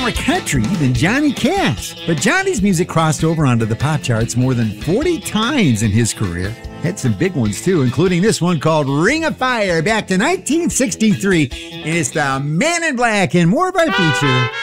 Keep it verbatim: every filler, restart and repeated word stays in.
more country than Johnny Cash. But Johnny's music crossed over onto the pop charts more than forty times in his career. Had some big ones too, including this one called Ring of Fire back to nineteen sixty-three. And it's the Man in Black and more of our feature.